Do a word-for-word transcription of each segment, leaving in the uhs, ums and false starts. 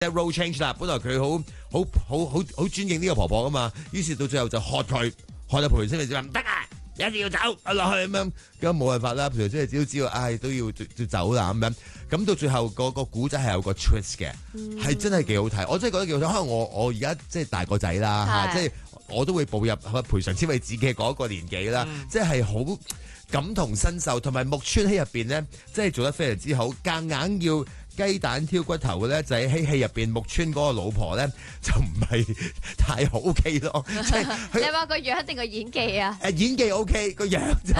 role change 啦，本來佢好好好好好尊敬呢個婆婆噶嘛，於是到最後就喝佢，喝到裴元先就話唔得啊，一定要走落去咁樣，咁冇辦法啦，裴元先只要知道，唉都要要走啦咁樣，咁到最後個個古仔係有個 twist 嘅，係、嗯、真係幾好睇，我真係覺得幾好睇，可能我我而家即係大個仔啦嚇，即係我都會步入裴常千惠子嘅嗰個年紀啦，嗯、即係好感同身受，同埋木村喺入邊咧，真係做得非常之好，夾硬要雞蛋挑骨頭嘅咧，就喺戲入邊木村嗰個老婆咧，就唔係太好 OK 咯。即係你話個樣定個演技啊？ 誒演技 OK，個樣就。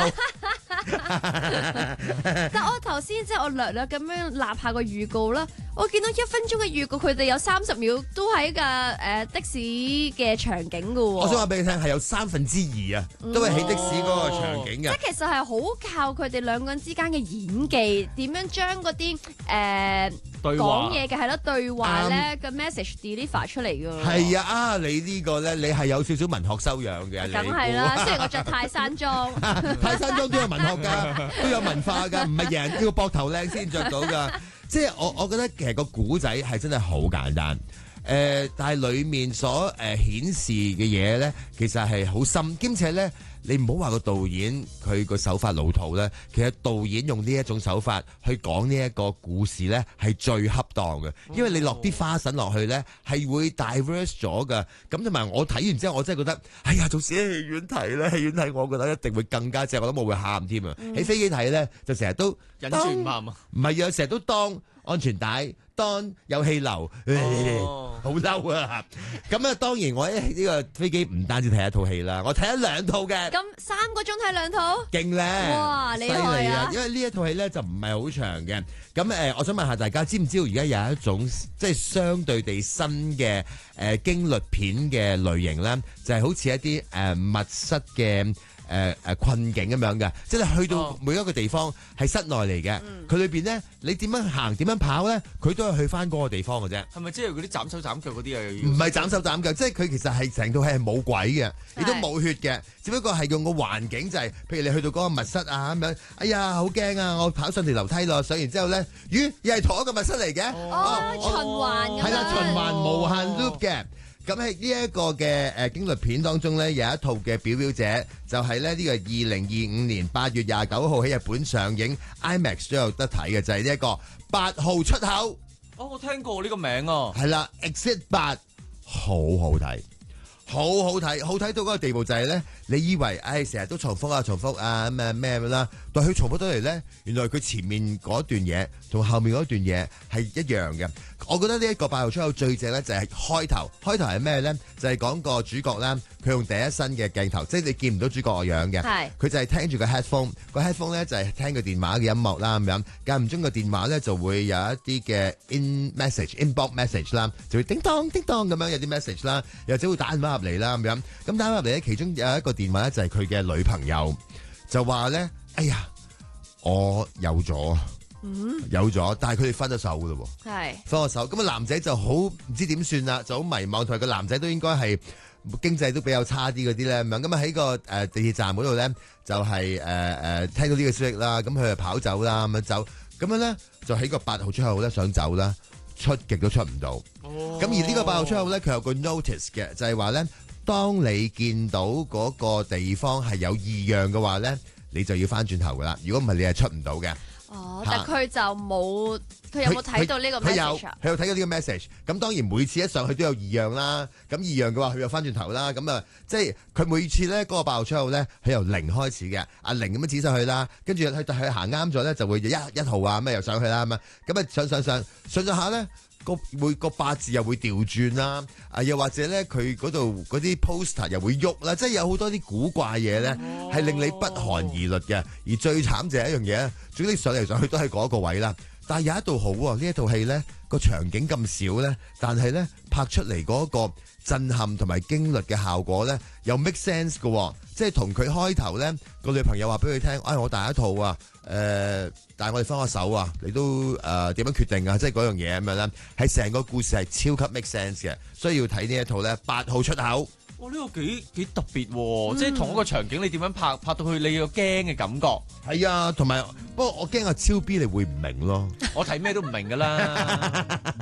但我頭先即係我略略咁樣立下個預告啦，我見到一分鐘嘅預告，佢哋有三十秒都喺個誒的士嘅場景㗎喎。 我想話俾你聽，係有三分之二啊，都係喺的士嗰個場景嘅。 即係其實係好靠佢哋兩個人之間嘅演技，點樣將嗰啲誒講嘢嘅係咯對話咧個 message deliver 出嚟㗎。 係啊，啊你呢個咧，你係有少少文學修養嘅。 梗係啦，雖然我着泰山裝， 泰山裝都有文學㗎，都有文化㗎，唔係人人要個膊頭靚先着到㗎。即係我我覺得其實個古仔係真係好簡單，誒、呃，但係裡面所誒、呃、顯示嘅嘢咧，其實係好深，兼且咧，你唔好話個導演佢個手法老土咧，其實導演用呢一種手法去講呢一個故事咧，係最恰當嘅，因為你落啲花神落去咧，係會 diverse 咗㗎。咁同埋我睇完之後，我真係覺得，哎呀，做時喺戲院睇咧，戲院睇我覺得一定會更加正，我諗我會喊添啊！喺、嗯、飛機睇咧，就成日都忍住唔喊啊！ 唔係啊，成日都當安全帶，當有氣流，好嬲啊！咁啊，當然我呢個飛機唔單止睇一套戲啦，我睇咗兩套嘅。 咁三個鐘睇兩套， 勁咧！ 哇， 犀利啊！因為呢一套戲咧就唔係好長嘅。咁誒、呃，我想問下大家，知唔知道而家有一種即係相對地新嘅誒驚慄片嘅類型咧，就係、是、好似一啲誒、呃、密室嘅。誒、呃、誒困境咁樣嘅，即係去到每一個地方係室內嚟嘅，佢裏邊咧你點樣行點樣跑咧，佢都係去翻嗰個地方嘅啫。 係咪即係嗰啲斬手斬腳嗰啲啊？ 唔係斬手斬腳，即係佢其實係成套戲係冇鬼嘅，亦都冇血嘅，只不過係用個環境就係、是，譬如你去到嗰個密室啊咁樣，哎呀好驚啊！我跑上條樓梯咯，上完之後咧，咦又係同一個密室嚟嘅， 哦，哦循環係啦，循環無限 loop 嘅。咁喺呢一個嘅誒驚慄片當中咧，有一套嘅表表者就係咧呢個二零二五年八月廿九號喺日本上映 ，IMAX 都有得睇嘅，就係呢一個八號出口。 哦，我聽過呢個名啊。 係啦 ，Exit 八，好好睇，好好睇，好睇到嗰個地步就係咧，你以為誒成日都重複啊重複啊咁啊咩啦，但係佢重複得嚟咧，原來佢前面嗰段嘢同後面嗰段嘢係一樣嘅。我覺得呢一個八號出口最正咧就係開頭，開頭係咩咧？就係、是、講個主角咧，佢用第一身嘅鏡頭，即係你見唔到主角個樣嘅，佢就係聽住個 headphone，個 headphone 咧就係聽個電話嘅音樂啦咁樣，間唔中個電話咧就會有一啲嘅 in message、inbox message 啦，就會叮當叮當咁樣有啲 message 啦，又或者會打電話入嚟啦咁樣，咁打電話入嚟咧，其中有一個電話咧就係佢嘅女朋友，就話咧，哎呀，我有咗。嗯，有咗，但係佢哋分咗手噶咯喎，係分咗手，咁啊男仔就好唔知點算啦，就好迷茫，同埋個男仔都應該係經濟都比較差啲嗰啲咧咁樣，咁啊喺個誒地鐵站嗰度咧就係誒誒聽到呢個消息啦，咁佢就跑走啦咁樣走，咁樣咧就喺個八號出口咧想走啦，出極都出唔到，咁、哦、而呢個八號出口咧佢有個 notice 嘅，就係話咧當你見到嗰個地方係有異樣嘅話咧，你就要翻轉頭噶啦，如果唔係你係出唔到嘅。 哦，但佢就冇，佢有冇睇到呢個 message 啊？ 佢有睇到呢個 message。咁當然每次一上去都有異樣啦。咁異樣嘅話，佢又翻轉頭啦。咁啊，即係佢每次咧嗰個八號出口咧，係由零開始嘅。啊零咁樣指上去啦，跟住佢佢行啱咗咧，就會一一號啊咩又上去啦咁啊。咁啊上上上上咗下咧，個每個八字又會調轉啦。啊又或者咧，佢嗰度嗰啲 poster 又會喐啦。即係有好多啲古怪嘢咧，係、哦、令你不寒而慄嘅。而最慘就係一樣嘢，總之上嚟上去都係嗰一個位啦。但係有一度好喎，呢一套戲咧個場景咁少咧，但係咧拍出嚟嗰個震撼同埋驚慄嘅效果咧，又 make sense 嘅，即係同佢開頭咧個女朋友話俾佢聽，哎我第一套啊，誒、呃，但係我哋分咗手啊，你都誒點、呃、樣決定啊？即係嗰樣嘢咁樣咧，係成個故事係超級 make sense 嘅，所以要睇呢一套咧八號出口。 哇！呢、這個幾幾特別喎、嗯，即係同一個場景，你點樣拍拍到去你個驚嘅感覺？ 係啊，同埋不過我驚阿超 B 你會唔明咯。 我睇咩都唔明噶啦，我睇住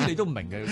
知你都唔明嘅。